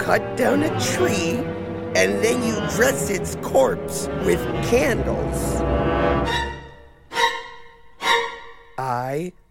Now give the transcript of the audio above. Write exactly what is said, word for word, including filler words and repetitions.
cut down a tree, and then you dress its corpse with candles. I